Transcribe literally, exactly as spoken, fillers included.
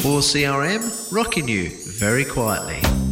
four C R M, rocking you very quietly.